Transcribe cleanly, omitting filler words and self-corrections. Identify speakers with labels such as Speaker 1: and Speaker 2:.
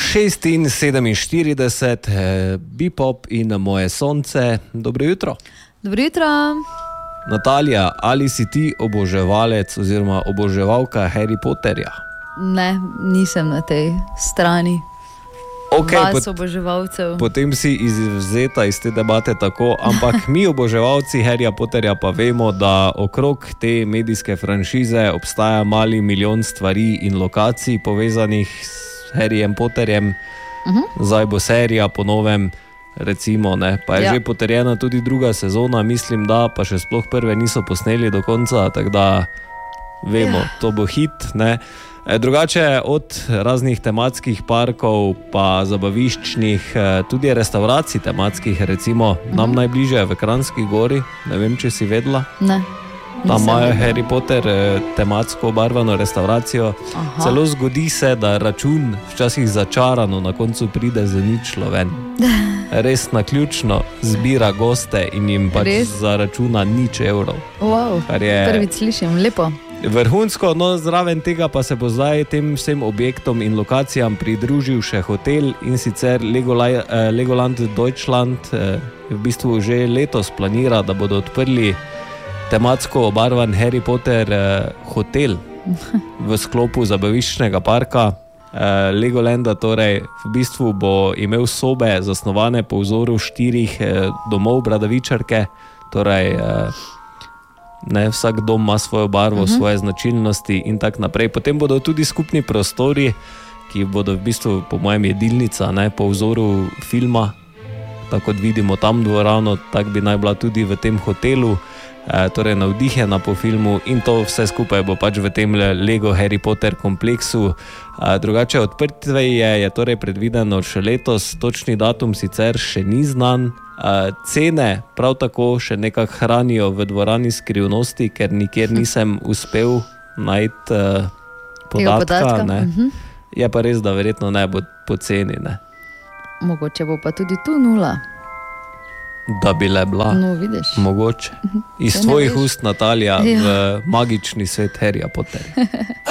Speaker 1: 6:47, Bipop in Moje sonce. Dobro jutro.
Speaker 2: Dobro jutro.
Speaker 1: Natalija, ali si ti oboževalec oziroma oboževalka Harry Potterja?
Speaker 2: Ne, nisem na tej strani. Vas oboževalcev.
Speaker 1: Potem si izvzeta iz te debate tako, ampak mi oboževalci Harryja Potterja pa vemo, da okrog te medijske franšize obstaja mali milijon stvari in lokacij povezanih s Harryjem Potterjem. Zdaj bo serija po novem, recimo, ne, pa je že potrjena tudi druga sezona, mislim, da pa še sploh prve niso posneli do konca, tako da vemo, to bo hit, ne. Drugače od raznih tematskih parkov pa zabaviščnih, tudi restavracij tematskih, recimo nam najbližje v Kranjski Gori, ne vem, če si vedela.
Speaker 2: Ne.
Speaker 1: Tam imajo Harry Potter tematsko obarvano restauracijo. Celo zgodi se, da račun včasih začarano na koncu pride z ničlo ven. Res naključno zbira goste in jim pač zaračuna nič evrov.
Speaker 2: Wow, prvič slišim, lepo.
Speaker 1: Vrhunsko, no zraven tega pa se bo zdaj tem vsem objektom in lokacijam pridružil še hotel, in sicer Legoland Deutschland v bistvu že letos planira, da bodo odprli tematsko obarvan Harry Potter hotel v sklopu zabaviščnega parka Legolanda. Torej v bistvu bo imel sobe zasnovane po vzoru 4 domov Bradavičarke, torej ne, vsak dom ima svojo barvo, svoje značilnosti in tak naprej. Potem bodo tudi skupni prostori, ki bodo v bistvu po mojem jedilnica, ne, po vzoru filma, tako kot vidimo tam dvorano, tak bi naj bila tudi v tem hotelu, torej navdihena po filmu, in to vse skupaj bo pač v tem Lego Harry Potter kompleksu. Drugače odprtve je torej predvideno še letos, točni datum sicer še ni znan. Cene prav tako še nekako hranijo v dvorani skrivnosti, ker nikjer nisem uspel najti podatka. Ne. Je pa res, da verjetno ne bo poceni, ne.
Speaker 2: Mogoče bo pa tudi tu 0.
Speaker 1: Da bi le bila.
Speaker 2: No, vidiš.
Speaker 1: Mogoče. Iz tvojih ust, Natalija, v magični svet Harryja Potterja.